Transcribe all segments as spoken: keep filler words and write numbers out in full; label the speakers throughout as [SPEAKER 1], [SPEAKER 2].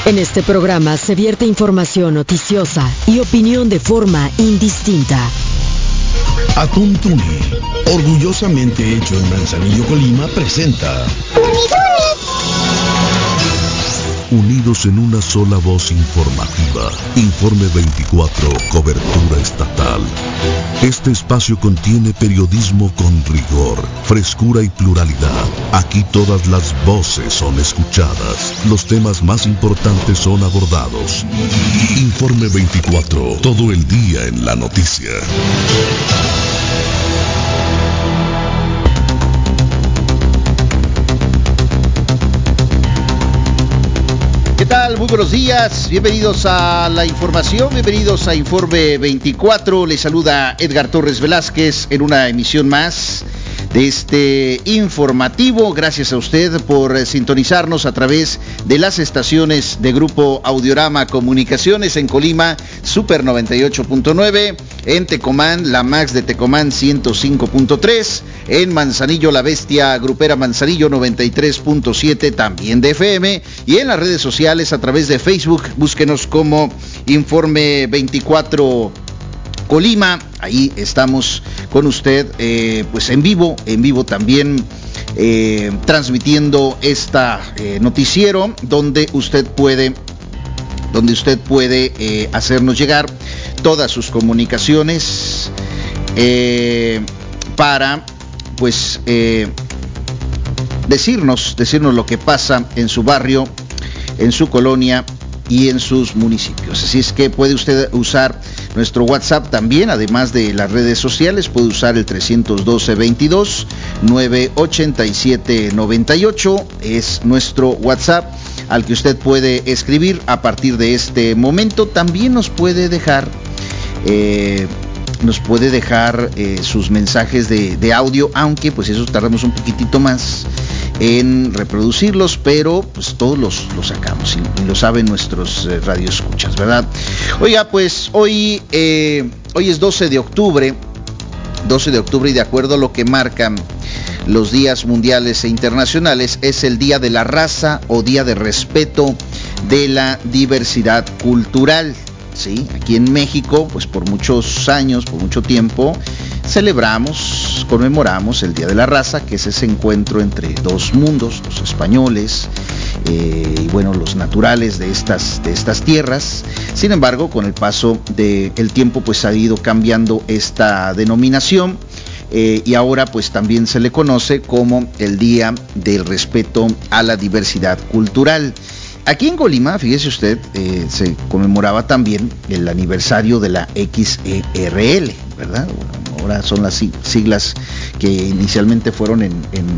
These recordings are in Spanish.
[SPEAKER 1] En este programa se vierte información noticiosa y opinión de forma indistinta.
[SPEAKER 2] Atún Tuni, orgullosamente hecho en Manzanillo, Colima, presenta
[SPEAKER 3] Unidos en una sola voz informativa. Informe veinticuatro, cobertura estatal. Este espacio contiene periodismo con rigor, frescura y pluralidad. Aquí todas las voces son escuchadas. Los temas más importantes son abordados. Informe veinticuatro, todo el día en la noticia.
[SPEAKER 4] ¿Qué tal? Muy buenos días, bienvenidos a la información, bienvenidos a Informe veinticuatro, les saluda Edgar Torres Velázquez en una emisión más de este informativo. Gracias a usted por sintonizarnos a través de las estaciones de Grupo Audiorama Comunicaciones en Colima, Super noventa y ocho punto nueve, en Tecomán, la Max de Tecomán ciento cinco punto tres, en Manzanillo, la Bestia Grupera Manzanillo noventa y tres punto siete, también de F M, y en las redes sociales a través de Facebook, búsquenos como Informe veinticuatro Colima. Ahí estamos con usted, eh, pues en vivo, en vivo también, eh, transmitiendo esta eh, noticiero donde usted puede, donde usted puede eh, hacernos llegar todas sus comunicaciones eh, para, pues, eh, decirnos, decirnos lo que pasa en su barrio, en su colonia y en sus municipios. Así es que puede usted usar nuestro WhatsApp también, además de las redes sociales. Puede usar el trescientos doce, veintidós, novecientos ochenta y siete, noventa y ocho, es nuestro WhatsApp al que usted puede escribir a partir de este momento. También nos puede dejar eh, nos puede dejar eh, sus mensajes de, de audio, aunque pues eso tardamos un poquitito más en reproducirlos, pero pues todos los, los sacamos y, y lo saben nuestros eh, radioescuchas, ¿verdad? Oiga, pues hoy, eh, hoy es doce de octubre, doce de octubre, y de acuerdo a lo que marcan los días mundiales e internacionales, es el Día de la Raza o Día de Respeto de la Diversidad Cultural. Sí, aquí en México, pues por muchos años, por mucho tiempo, celebramos, conmemoramos el Día de la Raza, que es ese encuentro entre dos mundos, los españoles eh, y bueno, los naturales de estas, de estas tierras. Sin embargo, con el paso del tiempo, pues ha ido cambiando esta denominación. Eh, y ahora pues también se le conoce como el Día del Respeto a la Diversidad Cultural. Aquí en Colima, fíjese usted, eh, se conmemoraba también el aniversario de la X E R L, ¿verdad? Ahora son las siglas que inicialmente fueron en,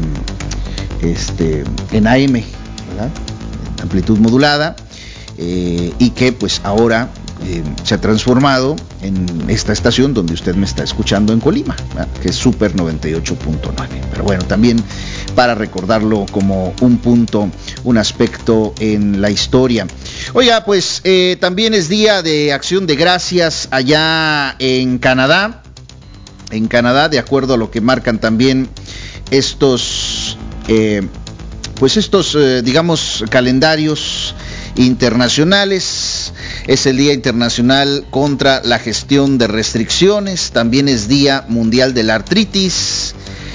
[SPEAKER 4] en, este, en A M, ¿verdad? En amplitud modulada, eh, y que pues ahora eh, se ha transformado en esta estación donde usted me está escuchando en Colima, ¿verdad? Que es Super noventa y ocho punto nueve. Pero bueno, también para recordarlo como un punto, un aspecto en la historia. Oiga, pues eh, también es Día de Acción de Gracias allá en Canadá. En Canadá, de acuerdo a lo que marcan también estos, eh, pues estos, eh, digamos, calendarios internacionales. Es el Día Internacional contra la Gestión de Restricciones. También es Día Mundial de la Artritis.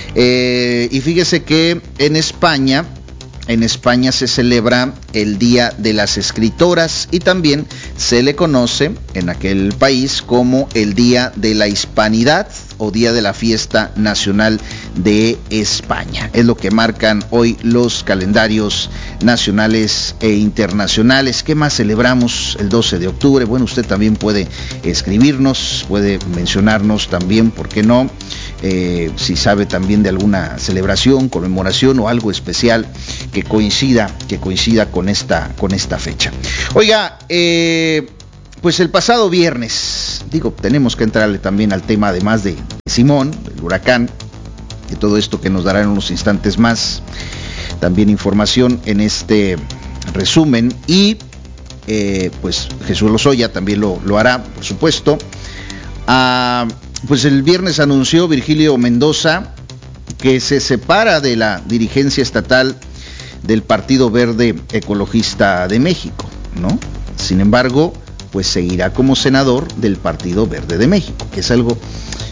[SPEAKER 4] Eh, y fíjese que en España, en España se celebra el Día de las Escritoras y también se le conoce en aquel país como el Día de la Hispanidad o Día de la Fiesta Nacional de España. Es lo que marcan hoy los calendarios nacionales e internacionales. ¿Qué más celebramos el doce de octubre? Bueno, usted también puede escribirnos, puede mencionarnos también, ¿por qué no? Eh, si sabe también de alguna celebración, conmemoración o algo especial que coincida, que coincida con esta, con esta fecha. Oiga, eh, pues el pasado viernes, digo, tenemos que entrarle también al tema, además de Simón, el huracán, y todo esto que nos dará en unos instantes más, también información en este resumen, y eh, pues Jesús Lozoya también lo, lo hará, por supuesto. Ah, Pues el viernes anunció Virgilio Mendoza que se separa de la dirigencia estatal del Partido Verde Ecologista de México. ¿no? Sin embargo, pues seguirá como senador del Partido Verde de México, que es algo,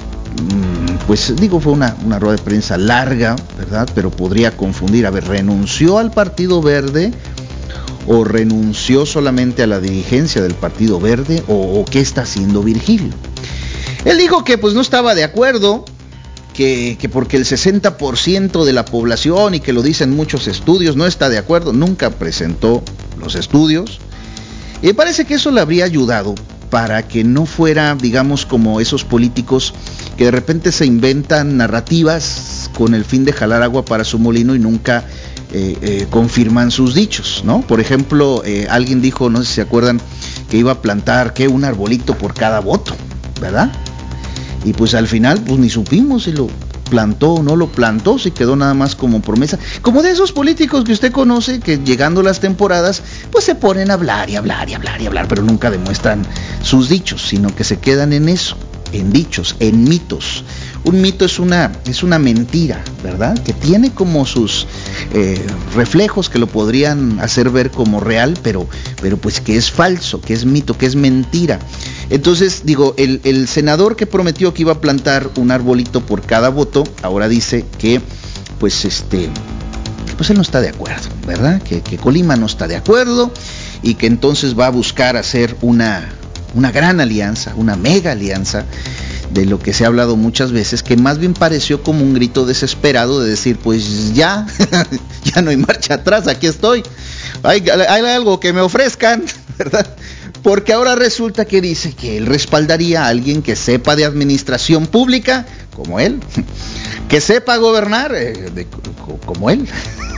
[SPEAKER 4] pues digo, fue una, una rueda de prensa larga, ¿verdad? Pero podría confundir, a ver, ¿renunció al Partido Verde o renunció solamente a la dirigencia del Partido Verde o, o qué está haciendo Virgilio? Él dijo que pues no estaba de acuerdo, que, que porque el sesenta por ciento de la población, y que lo dicen muchos estudios, no está de acuerdo, nunca presentó los estudios, y me parece que eso le habría ayudado para que no fuera, digamos, como esos políticos que de repente se inventan narrativas con el fin de jalar agua para su molino y nunca eh, eh, confirman sus dichos, ¿no? Por ejemplo, eh, alguien dijo, no sé si se acuerdan, que iba a plantar, ¿qué? Un arbolito por cada voto, ¿verdad? Y pues al final, pues ni supimos si lo plantó o no lo plantó, se quedó nada más como promesa, como de esos políticos que usted conoce, que llegando las temporadas, pues se ponen a hablar y hablar y hablar y hablar, pero nunca demuestran sus dichos, sino que se quedan en eso, en dichos, en mitos. Un mito es una, es una mentira, ¿verdad? Que tiene como sus eh, reflejos que lo podrían hacer ver como real, pero, pero pues que es falso, que es mito, que es mentira. Entonces, digo, el, el senador que prometió que iba a plantar un arbolito por cada voto, ahora dice que, pues este, pues él no está de acuerdo, ¿verdad? Que, que Colima no está de acuerdo y que entonces va a buscar hacer una, una gran alianza, una mega alianza, de lo que se ha hablado muchas veces, que más bien pareció como un grito desesperado de decir, pues ya, ya no hay marcha atrás, aquí estoy, hay, hay algo que me ofrezcan, ¿verdad? Porque ahora resulta que dice que él respaldaría a alguien que sepa de administración pública, como él, que sepa gobernar, eh, de, como él,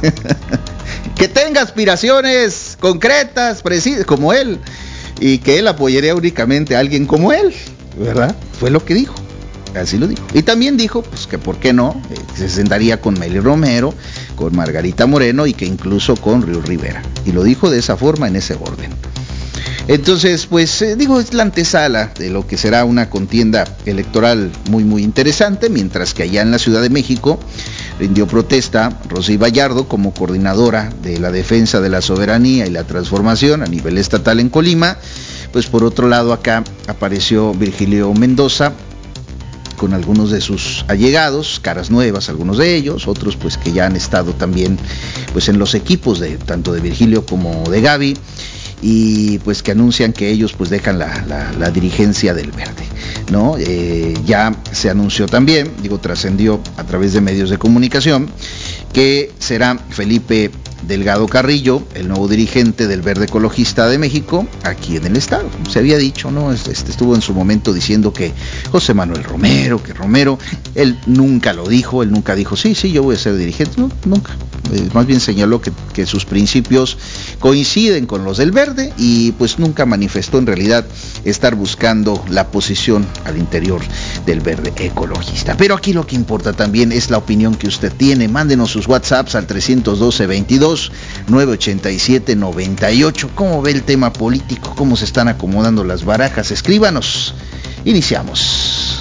[SPEAKER 4] que tenga aspiraciones concretas, precisas, como él, y que él apoyaría únicamente a alguien como él, ¿verdad? Fue lo que dijo, así lo dijo. Y también dijo, pues que por qué no, eh, se sentaría con Mely Romero, con Margarita Moreno y que incluso con Riu Rivera. Y lo dijo de esa forma, en ese orden. Entonces, pues eh, digo, es la antesala de lo que será una contienda electoral muy muy interesante, mientras que allá en la Ciudad de México rindió protesta Rosy Vallardo como coordinadora de la defensa de la soberanía y la transformación a nivel estatal en Colima. Pues por otro lado acá apareció Virgilio Mendoza con algunos de sus allegados, caras nuevas algunos de ellos, otros pues que ya han estado también pues en los equipos de tanto de Virgilio como de Gaby, y pues que anuncian que ellos pues dejan la, la, la dirigencia del Verde, ¿no? Eh, ya se anunció también, digo, trascendió a través de medios de comunicación, que será Felipe Delgado Carrillo, el nuevo dirigente del Verde Ecologista de México, aquí en el estado. Se había dicho, ¿no? Este estuvo en su momento diciendo que José Manuel Romero, que Romero, él nunca lo dijo, él nunca dijo, sí, sí, yo voy a ser dirigente, no, nunca. Eh, más bien señaló que, que sus principios coinciden con los del Verde y pues nunca manifestó en realidad estar buscando la posición al interior del Verde Ecologista. Pero aquí lo que importa también es la opinión que usted tiene. Mándenos sus WhatsApps al trescientos doce, veintidós, nueve ochenta y siete, noventa y ocho. ¿Cómo ve el tema político? ¿Cómo se están acomodando las barajas? Escríbanos. Iniciamos.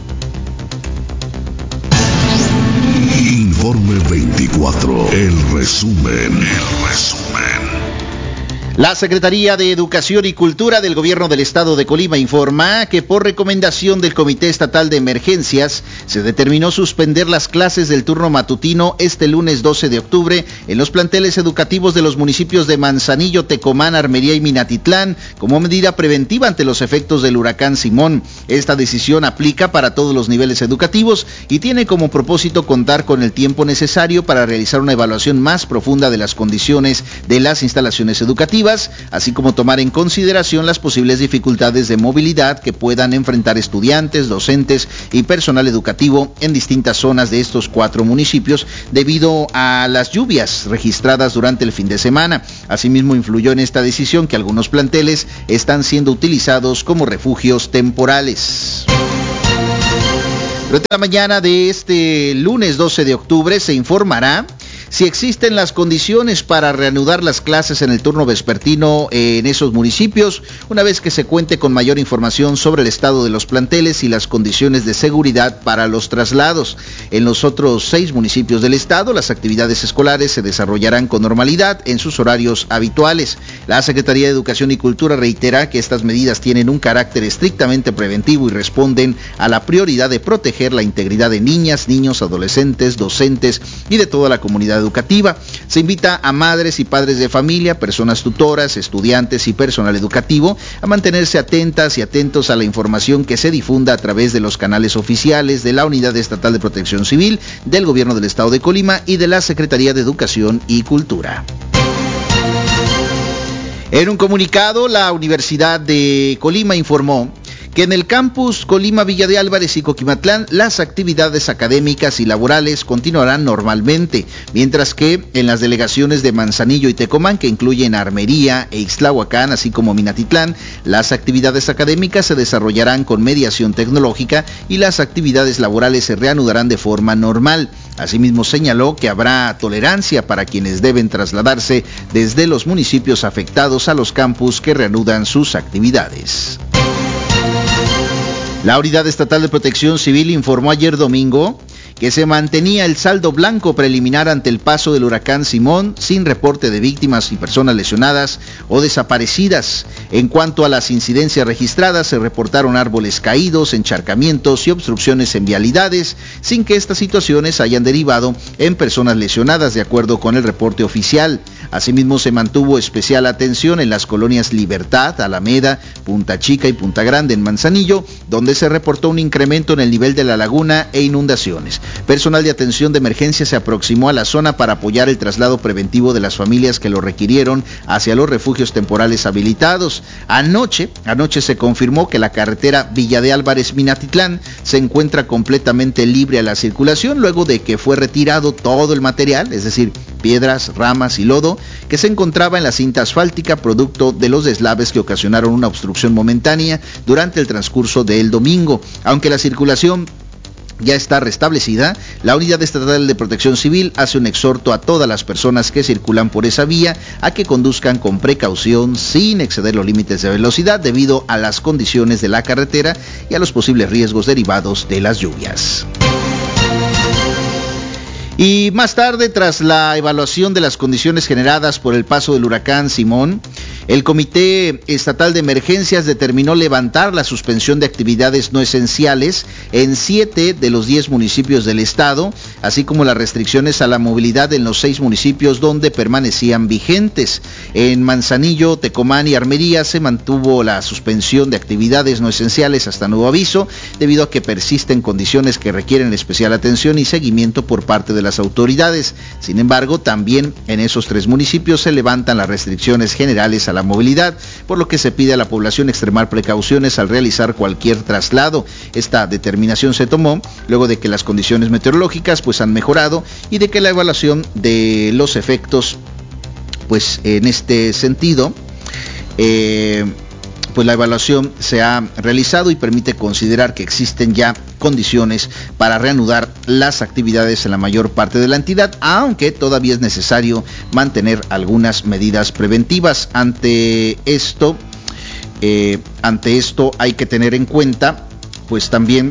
[SPEAKER 3] Informe veinticuatro, el resumen, el resumen.
[SPEAKER 4] La Secretaría de Educación y Cultura del Gobierno del Estado de Colima informa que por recomendación del Comité Estatal de Emergencias se determinó suspender las clases del turno matutino este lunes doce de octubre en los planteles educativos de los municipios de Manzanillo, Tecomán, Armería y Minatitlán como medida preventiva ante los efectos del huracán Simón. Esta decisión aplica para todos los niveles educativos y tiene como propósito contar con el tiempo necesario para realizar una evaluación más profunda de las condiciones de las instalaciones educativas, así como tomar en consideración las posibles dificultades de movilidad que puedan enfrentar estudiantes, docentes y personal educativo en distintas zonas de estos cuatro municipios debido a las lluvias registradas durante el fin de semana. Asimismo, influyó en esta decisión que algunos planteles están siendo utilizados como refugios temporales. Durante la mañana de este lunes doce de octubre se informará si existen las condiciones para reanudar las clases en el turno vespertino en esos municipios, una vez que se cuente con mayor información sobre el estado de los planteles y las condiciones de seguridad para los traslados. En los otros seis municipios del estado, las actividades escolares se desarrollarán con normalidad en sus horarios habituales. La Secretaría de Educación y Cultura reitera que estas medidas tienen un carácter estrictamente preventivo y responden a la prioridad de proteger la integridad de niñas, niños, adolescentes, docentes y de toda la comunidad educativa. Se invita a madres y padres de familia, personas tutoras, estudiantes y personal educativo a mantenerse atentas y atentos a la información que se difunda a través de los canales oficiales de la Unidad Estatal de Protección Civil, del Gobierno del Estado de Colima y de la Secretaría de Educación y Cultura. En un comunicado, la Universidad de Colima informó que en el campus Colima, Villa de Álvarez y Coquimatlán las actividades académicas y laborales continuarán normalmente, mientras que en las delegaciones de Manzanillo y Tecomán, que incluyen Armería e Ixtlahuacán, así como Minatitlán, las actividades académicas se desarrollarán con mediación tecnológica y las actividades laborales se reanudarán de forma normal. Asimismo señaló que habrá tolerancia para quienes deben trasladarse desde los municipios afectados a los campus que reanudan sus actividades. La Unidad Estatal de Protección Civil informó ayer domingo que se mantenía el saldo blanco preliminar ante el paso del huracán Simón, sin reporte de víctimas y personas lesionadas o desaparecidas. En cuanto a las incidencias registradas, se reportaron árboles caídos, encharcamientos y obstrucciones en vialidades, sin que estas situaciones hayan derivado en personas lesionadas, de acuerdo con el reporte oficial. Asimismo, se mantuvo especial atención en las colonias Libertad, Alameda, Punta Chica y Punta Grande en Manzanillo, donde se reportó un incremento en el nivel de la laguna e inundaciones. Personal de atención de emergencia se aproximó a la zona para apoyar el traslado preventivo de las familias que lo requirieron hacia los refugios temporales habilitados. Anoche, anoche se confirmó que la carretera Villa de Álvarez-Minatitlán se encuentra completamente libre a la circulación luego de que fue retirado todo el material, es decir, piedras, ramas y lodo, que se encontraba en la cinta asfáltica producto de los deslaves que ocasionaron una obstrucción momentánea durante el transcurso del domingo. Aunque la circulación ya está restablecida, la Unidad Estatal de Protección Civil hace un exhorto a todas las personas que circulan por esa vía a que conduzcan con precaución sin exceder los límites de velocidad debido a las condiciones de la carretera y a los posibles riesgos derivados de las lluvias. Y más tarde, tras la evaluación de las condiciones generadas por el paso del huracán Simón, el Comité Estatal de Emergencias determinó levantar la suspensión de actividades no esenciales en siete de los diez municipios del estado, así como las restricciones a la movilidad en los seis municipios donde permanecían vigentes. En Manzanillo, Tecomán y Armería se mantuvo la suspensión de actividades no esenciales hasta nuevo aviso, debido a que persisten condiciones que requieren especial atención y seguimiento por parte de las autoridades. Sin embargo, también en esos tres municipios se levantan las restricciones generales a la movilidad, por lo que se pide a la población extremar precauciones al realizar cualquier traslado. Esta determinación se tomó luego de que las condiciones meteorológicas pues han mejorado y de que la evaluación de los efectos pues en este sentido eh, pues la evaluación se ha realizado y permite considerar que existen ya condiciones para reanudar las actividades en la mayor parte de la entidad, aunque todavía es necesario mantener algunas medidas preventivas. Ante esto, eh, ante esto hay que tener en cuenta, pues también,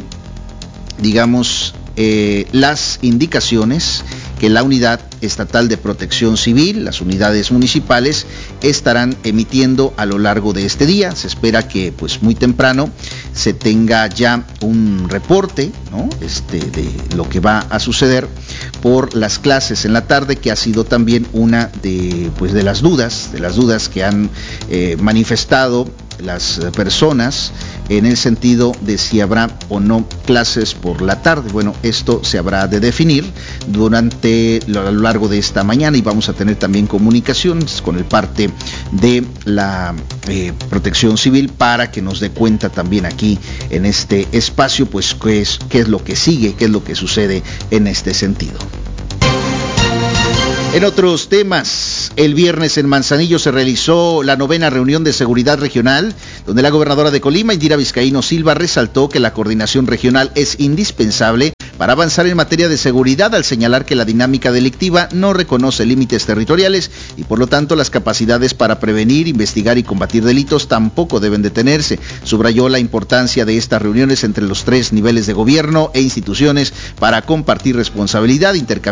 [SPEAKER 4] digamos, eh, las indicaciones que la Unidad Estatal de Protección Civil, las unidades municipales, estarán emitiendo a lo largo de este día. Se espera que pues muy temprano se tenga ya un reporte, ¿no? Este, de lo que va a suceder por las clases en la tarde, que ha sido también una de pues de las dudas, de las dudas que han eh, manifestado las personas en el sentido de si habrá o no clases por la tarde. Bueno, esto se habrá de definir durante a lo largo de esta mañana y vamos a tener también comunicaciones con el parte de la eh, Protección Civil para que nos dé cuenta también aquí en este espacio pues qué es, qué es lo que sigue, qué es lo que sucede en este sentido. En otros temas, el viernes en Manzanillo se realizó la novena reunión de seguridad regional, donde la gobernadora de Colima, Indira Vizcaíno Silva, resaltó que la coordinación regional es indispensable para avanzar en materia de seguridad, al señalar que la dinámica delictiva no reconoce límites territoriales y por lo tanto las capacidades para prevenir, investigar y combatir delitos tampoco deben detenerse. Subrayó la importancia de estas reuniones entre los tres niveles de gobierno e instituciones para compartir responsabilidad, intercambiar